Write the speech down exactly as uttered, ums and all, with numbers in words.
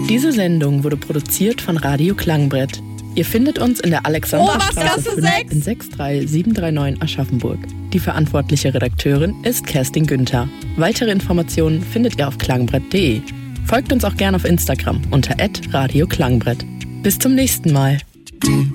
Diese Sendung wurde produziert von Radio Klangbrett. Ihr findet uns in der Alexanderstraße oh, fünf in sechs drei sieben drei neun Aschaffenburg. Die verantwortliche Redakteurin ist Kerstin Günther. Weitere Informationen findet ihr auf klangbrett punkt de. Folgt uns auch gerne auf Instagram unter at radio klangbrett. Bis zum nächsten Mal.